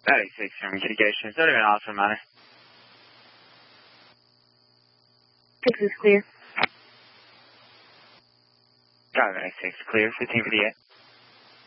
96 from mitigation. Is that an awesome manner? 6 is clear. Driver 96 clear, 15 for the 8.